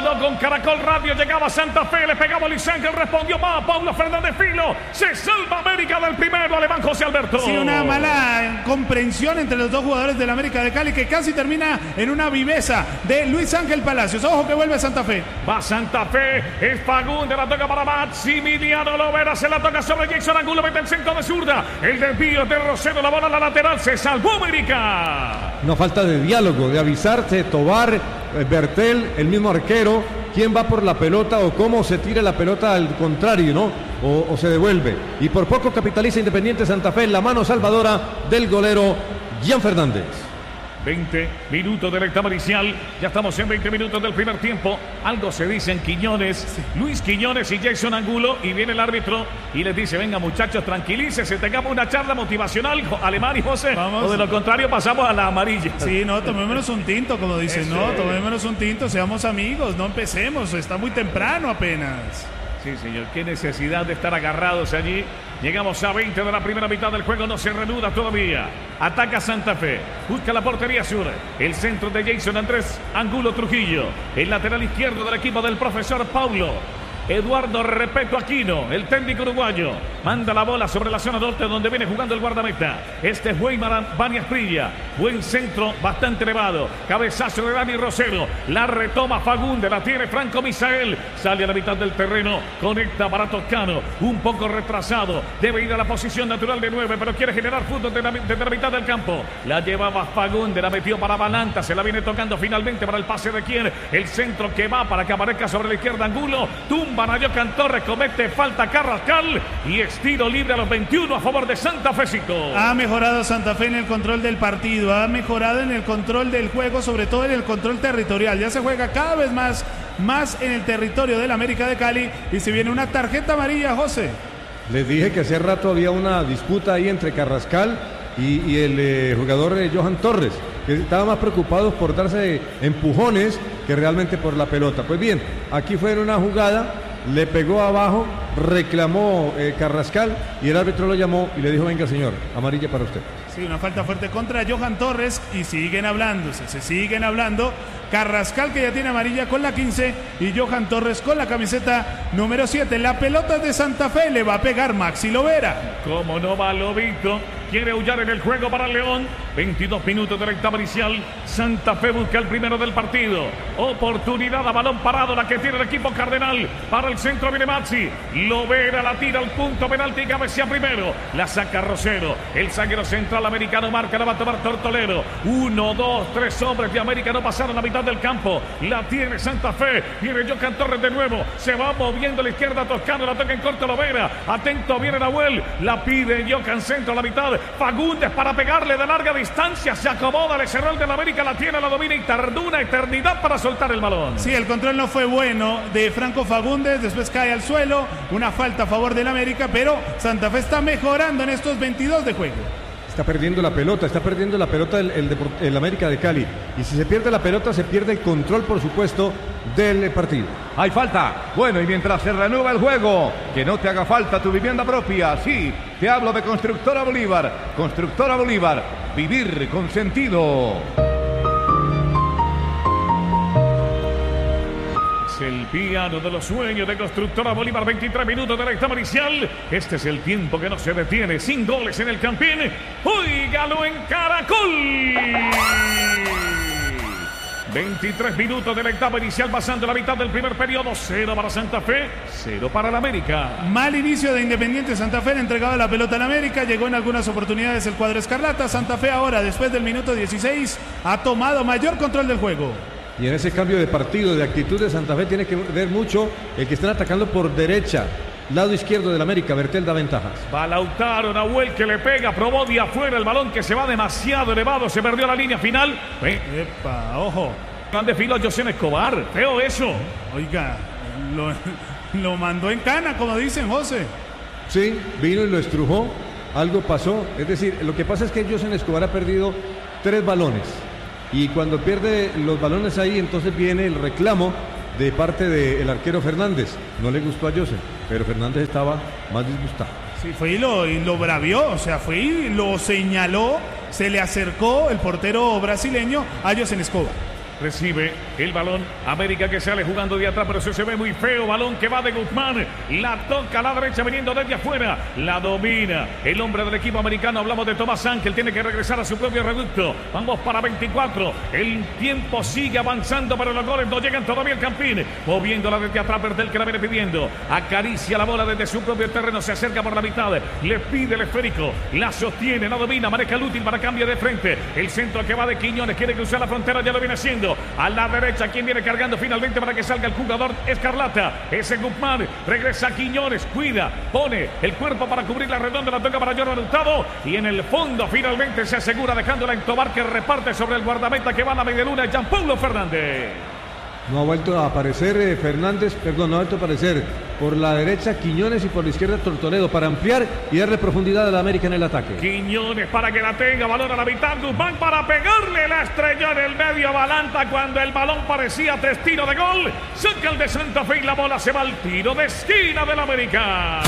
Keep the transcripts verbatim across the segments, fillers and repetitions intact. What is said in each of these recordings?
Todo con Caracol Radio. Llegaba Santa Fe, le pegaba Luis Ángel, respondió más Paulo Fernández Filo. Se salva América del primero, alemán José Alberto. Sí, una mala comprensión entre los dos jugadores del América de Cali que casi termina en una viveza de Luis Ángel Palacios. Ojo que vuelve Santa Fe. Va Santa Fe, es Fagundes, la toca para Maximiliano Lovera, se la toca sobre Jason Angulo, mete el centro de zurda. El desvío de Rosero, la bola a la lateral, se salvó América. Una falta de diálogo, de avisarse, Tobar, Bertel, el mismo arquero, quién va por la pelota o cómo se tira la pelota al contrario, ¿no? O, o se devuelve. Y por poco capitaliza Independiente Santa Fe en la mano salvadora del golero Gian Fernández. veinte minutos de la etapa inicial. Ya estamos en veinte minutos del primer tiempo. Algo se dice en Quiñones, sí. Luis Quiñones y Jason Angulo. Y viene el árbitro y les dice: venga muchachos, tranquilícense, tengamos una charla motivacional, Alemán y José. Vamos. O de lo contrario pasamos a la amarilla. Sí, no, tomémonos un tinto, como dicen. Eso. No, tomémonos un tinto, seamos amigos, no empecemos, está muy temprano apenas. Sí, señor, qué necesidad de estar agarrados allí. Llegamos a veinte de la primera mitad del juego, no se reanuda todavía. Ataca Santa Fe, busca la portería sur. El centro de Jason Andrés Angulo Trujillo. El lateral izquierdo del equipo del profesor Paulo Eduardo Repeto Aquino, el técnico uruguayo. Manda la bola sobre la zona norte donde viene jugando el guardameta. Este es Weimar Bani Asprilla. Buen centro, bastante elevado. Cabezazo de Dani Rosero. La retoma Fagundes, la tiene Franco Misael. Sale a la mitad del terreno, conecta para Toscano. Un poco retrasado, debe ir a la posición natural de nueve, pero quiere generar fútbol desde la, desde la mitad del campo. La llevaba Fagundes, la metió para Balanta. Se la viene tocando finalmente para el pase de quien. El centro que va para que aparezca sobre la izquierda Angulo. Tumba Nayocan Torres, comete falta Carrascal y estiro libre a los veintiuno a favor de Santa Fecito. Ha mejorado Santa Fe en el control del partido, ha mejorado en el control del juego, sobre todo en el control territorial. Ya se juega cada vez más, más en el territorio del América de Cali y se viene una tarjeta amarilla, José. Les dije que hace rato había una disputa ahí entre Carrascal y, y el eh, jugador eh, Johan Torres, que estaban más preocupados por darse empujones que realmente por la pelota. Pues bien, aquí fue en una jugada, le pegó abajo, reclamó eh, Carrascal y el árbitro lo llamó y le dijo: venga señor, amarilla para usted. Sí, una falta fuerte contra Johan Torres y siguen hablándose, se siguen hablando. Carrascal, que ya tiene amarilla con la quince, y Johan Torres con la camiseta número siete. La pelota de Santa Fe, le va a pegar Maxi Lovera. Como no va Lobito, quiere aullar en el juego para el León. veintidós minutos de la etapa inicial. Santa Fe busca el primero del partido. Oportunidad a balón parado, la que tiene el equipo cardenal. Para el centro viene Maxi. Lovera la tira al punto penalti y cabecea primero. La saca Rosero. El zaguero central americano marca, la va a tomar Tortolero. Uno, dos, tres hombres de América no pasaron la mitad del campo. La tiene Santa Fe. Viene Johan Torres de nuevo. Se va moviendo a la izquierda Toscano. La toca en corto Lovera. Atento, viene Nahuel. La pide Johan centro a la mitad. Fagundes para pegarle de larga distancia. Se acomoda, le cerró el de la América. La tiene, la domina y tardó una eternidad para soltar el balón. Sí, el control no fue bueno de Franco Fagundes. Después cae al suelo. Una falta a favor del América. Pero Santa Fe está mejorando en estos veintidós de juego. Está perdiendo la pelota, está perdiendo la pelota el, el, el América de Cali. Y si se pierde la pelota, se pierde el control, por supuesto, del partido. Hay falta. Bueno, y mientras se reanuda el juego, que no te haga falta tu vivienda propia. Sí, te hablo de Constructora Bolívar. Constructora Bolívar, vivir con sentido. El piano de los sueños de Constructora Bolívar. Veintitrés minutos de la etapa inicial. Este es el tiempo que no se detiene. Sin goles en el Campín. ¡Óigalo en Caracol! veintitrés minutos de la etapa inicial, pasando la mitad del primer periodo. Cero para Santa Fe, cero para el América. Mal inicio de Independiente Santa Fe, le entregaba la pelota al América. Llegó en algunas oportunidades el cuadro escarlata. Santa Fe ahora, después del minuto dieciséis, ha tomado mayor control del juego. Y en ese cambio de partido, de actitud de Santa Fe, tiene que ver mucho el que están atacando por derecha, lado izquierdo del América. Bertel da ventajas. Va Lautaro, Nahuel que le pega, probó de afuera el balón que se va demasiado elevado, se perdió la línea final. Epa, ojo. De filo a José Escobar, feo eso. Oiga, lo, lo mandó en cana, como dicen, José. Sí, vino y lo estrujó, algo pasó. Es decir, lo que pasa es que José Escobar ha perdido tres balones. Y cuando pierde los balones ahí, entonces viene el reclamo de parte del arquero Fernández. No le gustó a José, pero Fernández estaba más disgustado. Sí, fue y lo, y lo bravió, o sea, fue y lo señaló, se le acercó el portero brasileño a José Escobar. Recibe el balón América, que sale jugando de atrás, pero se, se ve muy feo. Balón que va de Guzmán. La toca a la derecha viniendo desde afuera. La domina el hombre del equipo americano. Hablamos de Tomás Ángel. Tiene que regresar a su propio reducto. Vamos para veinticuatro. El tiempo sigue avanzando, pero los goles no llegan todavía al Campín. Moviéndola desde atrás, Bertel, que la viene pidiendo. Acaricia la bola desde su propio terreno. Se acerca por la mitad. Le pide el esférico. La sostiene, la domina. Maneja el útil para cambio de frente. El centro que va de Quiñones. Quiere cruzar la frontera. Ya lo viene haciendo. A la derecha, quien viene cargando finalmente para que salga el jugador escarlata. Ese Guzmán. Regresa Quiñones. Cuida. Pone el cuerpo para cubrir la redonda. La toca para Jordan Hurtado. Y en el fondo finalmente se asegura dejándola en Tobar, que reparte sobre el guardameta que va a la medialuna, Jean Paulo Fernández. No ha vuelto a aparecer eh, Fernández, perdón, no ha vuelto a aparecer por la derecha Quiñones y por la izquierda Tortoledo para ampliar y darle profundidad a la América en el ataque. Quiñones para que la tenga, balón a la mitad, Guzmán para pegarle, la estrelló en el medio Balanta cuando el balón parecía tiro de gol. Saca el de Santa Fe y la bola se va al tiro de esquina del América.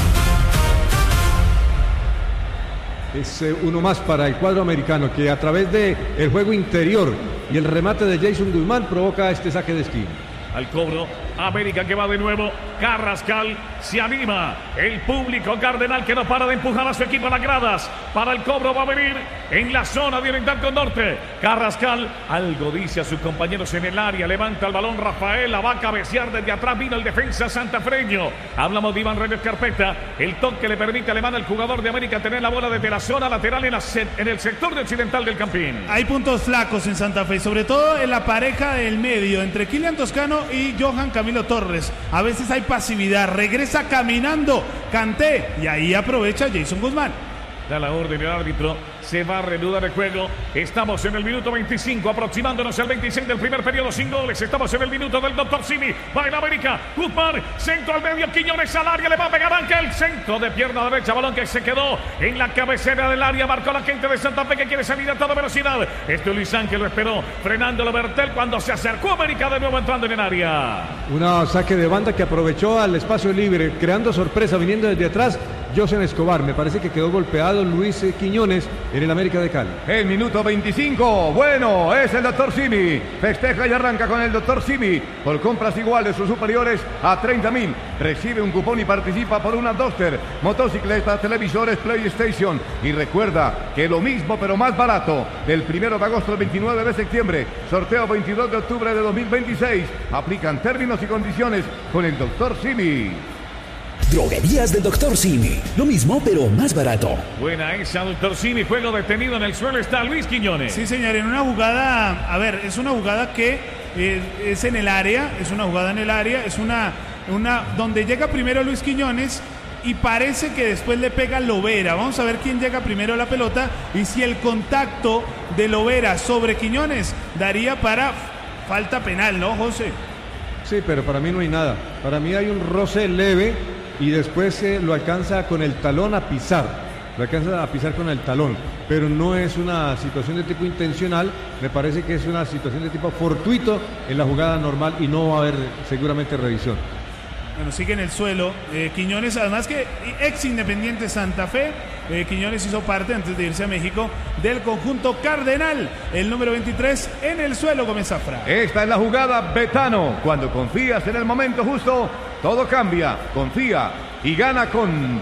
Es eh, uno más para el cuadro americano, que a través de el juego interior y el remate de Jason Guzmán provoca este saque de esquina. Al cobro, América que va de nuevo. Carrascal se anima. El público cardenal que no para de empujar a su equipo a las gradas. Para el cobro va a venir en la zona de oriental con norte. Carrascal algo dice a sus compañeros en el área. Levanta el balón Rafael. La va a cabecear desde atrás. Vino el defensa santafreño. Hablamos de Iván Reyes Carpeta. El toque le permite a Alemán, al jugador de América, tener la bola desde la zona lateral en, la, en el sector de occidental del Campín. Hay puntos flacos en Santa Fe, sobre todo en la pareja del medio entre Kylian Toscano y Johan Camilo Torres. A veces hay pasividad, regresa caminando Kanté y ahí aprovecha Jason Guzmán. Da la orden el árbitro, se va a reanudar el juego. Estamos en el minuto veinticinco, aproximándonos al veintiséis del primer periodo sin goles. Estamos en el minuto del doctor Simi. Va en América, Guzmán, centro al medio, Quiñones al área, le va a pegar Ángel. Centro de pierna derecha, balón que se quedó en la cabecera del área. Marcó la gente de Santa Fe, que quiere salir a toda velocidad. Este Luis Ángel lo esperó, frenándolo Bertel cuando se acercó América de nuevo entrando en el área. Un saque de banda que aprovechó al espacio libre, creando sorpresa, viniendo desde atrás José Escobar. Me parece que quedó golpeado Luis Quiñones en el América de Cali. El minuto veinticinco, bueno, es el doctor Simi. Festeja y arranca con el doctor Simi. Por compras iguales o superiores a treinta mil. Recibe un cupón y participa por una Duster, motocicletas, televisores, PlayStation. Y recuerda que lo mismo pero más barato. Del primero de agosto al veintinueve de septiembre. Sorteo veintidós de octubre de dos mil veintiséis. Aplican términos y condiciones con el doctor Simi. Droguerías del doctor Simi. Lo mismo, pero más barato. Buena esa, doctor Simi. Juego detenido en el suelo. Está Luis Quiñones. Sí, señor. En una jugada, a ver, es una jugada que eh, es en el área. Es una jugada en el área. Es una, una donde llega primero Luis Quiñones y parece que después le pega Lovera. Vamos a ver quién llega primero a la pelota y si el contacto de Lovera sobre Quiñones daría para falta penal, ¿no, José? Sí, pero para mí no hay nada. Para mí hay un roce leve y después eh, lo alcanza con el talón a pisar, lo alcanza a pisar con el talón, pero no es una situación de tipo intencional, me parece que es una situación de tipo fortuito en la jugada normal y no va a haber seguramente revisión. Bueno, sigue en el suelo, eh, Quiñones, además que ex Independiente Santa Fe, eh, Quiñones hizo parte antes de irse a México del conjunto cardenal, el número veintitrés en el suelo, Gómez Zafra. Esta es la jugada Betano, cuando confías en el momento justo, todo cambia, confía y gana con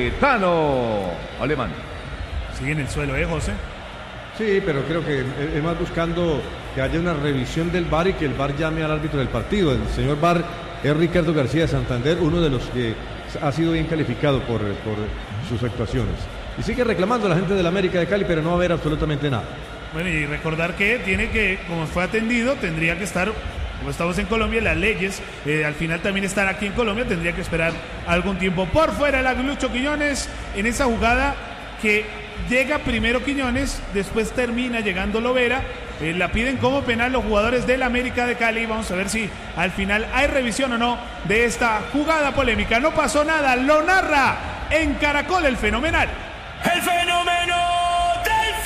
Betano. Alemán. Sigue en el suelo, ¿eh, José? Sí, pero creo que es más buscando que haya una revisión del V A R y que el V A R llame al árbitro del partido. El señor V A R es Ricardo García de Santander, uno de los que ha sido bien calificado por, por sus actuaciones. Y sigue reclamando a la gente de la América de Cali, pero no va a haber absolutamente nada. Bueno, y recordar que tiene que, como fue atendido, tendría que estar, como estamos en Colombia, las leyes, eh, al final también estar aquí en Colombia, tendría que esperar algún tiempo. Por fuera el Aguilucho Quiñones en esa jugada que llega primero Quiñones, después termina llegando Lovera. Eh, la piden como penal los jugadores del América de Cali. Vamos a ver si al final hay revisión o no de esta jugada polémica. No pasó nada, lo narra en Caracol el fenomenal. El fenómeno del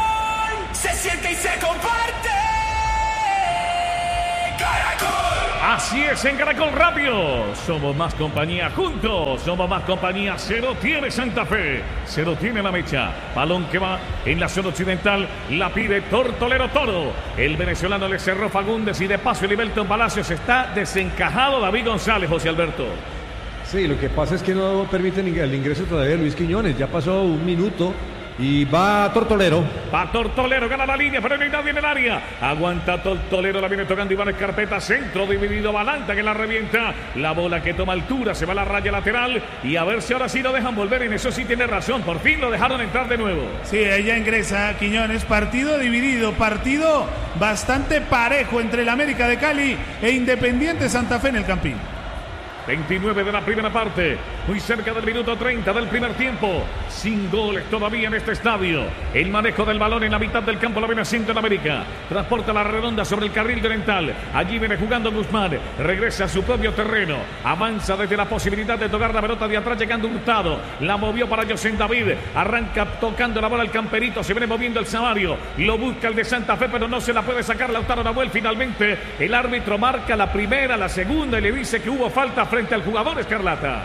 fútbol se siente y se comparte. Caracol. Así es en Caracol Radio. Somos más compañía juntos. Somos más compañía. Cero tiene Santa Fe. Cero tiene la mecha. Balón que va en la zona occidental. La pide Tortolero Toro. El venezolano le cerró Fagundes y de paso Elivelton Palacios está desencajado David González, José Alberto. Sí, lo que pasa es que no permiten el ingreso todavía de Luis Quiñones. Ya pasó un minuto. Y va Tortolero. Va Tortolero, gana la línea, pero no hay nadie en el área. Aguanta Tortolero, la viene tocando Iván Escarpeta. Centro dividido, Balanta que la revienta. La bola que toma altura, se va a la raya lateral. Y a ver si ahora sí lo dejan volver. En eso sí tiene razón, por fin lo dejaron entrar de nuevo. Sí, ella ingresa Quiñones. Partido dividido, partido bastante parejo entre el América de Cali e Independiente Santa Fe en el Campín. veintinueve de la primera parte, muy cerca del minuto treinta del primer tiempo, sin goles todavía en este estadio. El manejo del balón en la mitad del campo la viene haciendo en América, transporta la redonda sobre el carril oriental, allí viene jugando Guzmán, regresa a su propio terreno, avanza desde la posibilidad de tocar la pelota de atrás llegando Hurtado, la movió para José David, arranca tocando la bola al Camperito, se viene moviendo el Samario, lo busca el de Santa Fe pero no se la puede sacar Lautaro Nahuel. Finalmente el árbitro marca la primera, la segunda y le dice que hubo falta frente al jugador escarlata.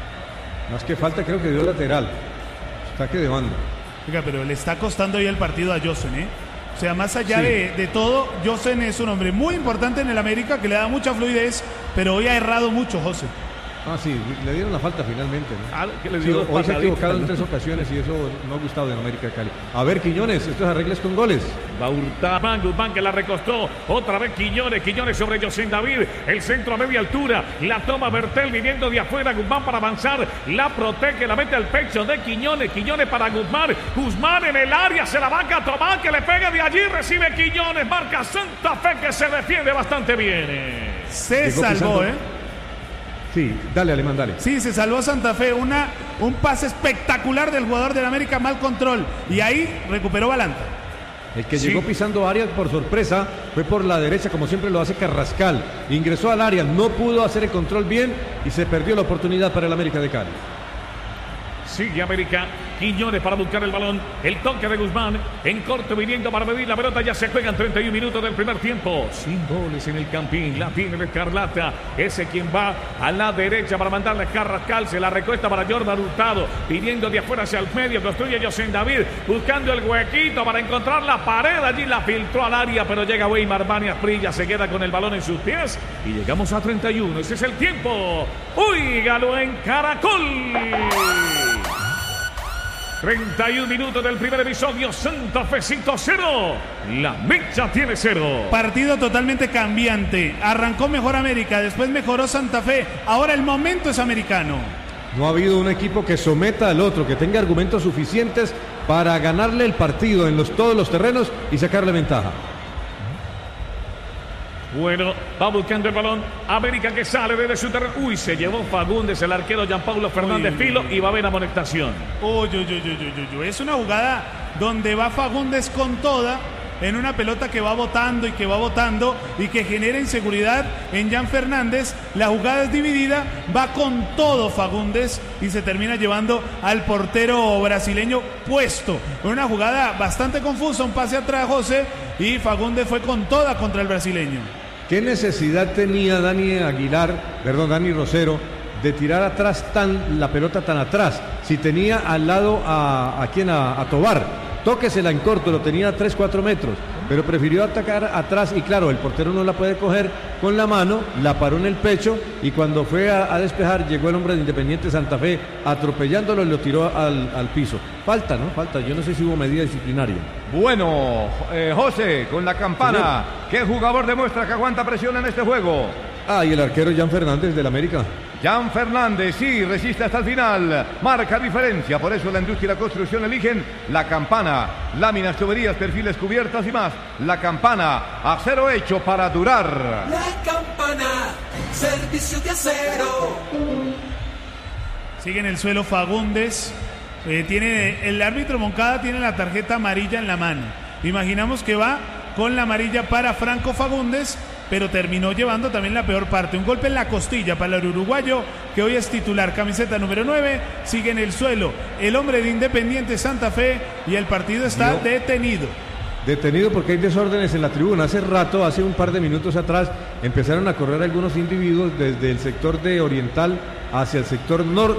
Más que falta, creo que dio lateral. Saque de banda. Oiga, pero le está costando ahí el partido a Josen, ¿eh? O sea, más allá Sí. de, de todo, Josen es un hombre muy importante en el América que le da mucha fluidez, pero hoy ha errado mucho, José. Ah, sí, le dieron la falta finalmente, ¿no? Ah, que le Sí, dio dos hoy se ha pataditas, equivocado en ¿no? tres ocasiones y eso no ha gustado en América de Cali. A ver, Quiñones, estos arregles con goles. Va Hurtado, Guzmán que la recostó, otra vez Quiñones, Quiñones sobre José David, el centro a media altura, la toma Bertel viniendo de afuera, Guzmán para avanzar, la protege, la mete al pecho de Quiñones, Quiñones para Guzmán, Guzmán en el área, se la vaca a Tomás que le pega de allí, recibe Quiñones, marca Santa Fe que se defiende bastante bien. Se Llegó salvó, pisando. ¿eh? Sí, dale, Alemán, dale. Sí, se salvó Santa Fe. Una, un pase espectacular del jugador del América, mal control. Y ahí recuperó Balanta. El que Sí. llegó pisando área por sorpresa fue por la derecha, como siempre lo hace Carrascal. Ingresó al área, no pudo hacer el control bien y se perdió la oportunidad para el América de Cali. Sigue América, Quiñones para buscar el balón, el toque de Guzmán, en corto viniendo para medir la pelota, ya se juegan treinta y un minutos del primer tiempo, sin goles en el Campín, la tiene el Escarlata, ese quien va a la derecha para mandarle a Carrascal, se la recuesta para Jordan Hurtado, pidiendo de afuera hacia el medio, construye José David, buscando el huequito para encontrar la pared, allí la filtró al área, pero llega Weimar Bania Prilla, se queda con el balón en sus pies, y llegamos a treinta y uno, ese es el tiempo, ¡Óigalo en Caracol! treinta y un minutos del primer episodio, Santa Fecito cero, la mecha tiene cero. Partido totalmente cambiante. Arrancó mejor América, después mejoró Santa Fe. Ahora el momento es americano. No ha habido un equipo que someta al otro, que tenga argumentos suficientes para ganarle el partido en los, todos los terrenos y sacarle ventaja. Bueno, va buscando el balón, América que sale desde su terreno. Uy, se llevó Fagundes, el arquero Gianpaulo Fernández Uy, uy, Filo uy. y va a haber amonestación. Uy, uy, uy, uy, uy, uy, uy. Es una jugada donde va Fagundes con toda en una pelota que va botando y que va botando y que genera inseguridad en Jan Fernández. La jugada es dividida, va con todo Fagundes y se termina llevando al portero brasileño puesto. Una jugada bastante confusa, un pase atrás, José, y Fagundes fue con toda contra el brasileño. ¿Qué necesidad tenía Dani Aguilar, perdón, Dani Rosero, de tirar atrás tan la pelota tan atrás? Si tenía al lado a, a quién, a, a Tobar, tóquesela en corto, lo tenía a tres, cuatro metros, pero prefirió atacar atrás y claro, el portero no la puede coger con la mano, la paró en el pecho y cuando fue a, a despejar llegó el hombre de Independiente Santa Fe atropellándolo y lo tiró al, al piso. Falta, ¿no? Falta, yo no sé si hubo medida disciplinaria. Bueno, eh, José, con la campana, ¿qué jugador demuestra que aguanta presión en este juego? Ah, y el arquero Jan Fernández del América. Jan Fernández, sí, resiste hasta el final, marca diferencia, por eso la industria y la construcción eligen la campana, láminas, tuberías, perfiles, cubiertas y más. La campana, acero hecho para durar. La campana, servicio de acero. Sigue en el suelo Fagundes. Eh, tiene, el árbitro Moncada tiene la tarjeta amarilla en la mano. Imaginamos que va con la amarilla para Franco Fagundes, pero terminó llevando también la peor parte. Un golpe en la costilla para el uruguayo, que hoy es titular, camiseta número nueve. Sigue en el suelo el hombre de Independiente Santa Fe y el partido está Dio. detenido. detenido porque hay desórdenes en la tribuna. Hace rato, hace un par de minutos atrás, empezaron a correr algunos individuos desde el sector de Oriental hacia el sector nor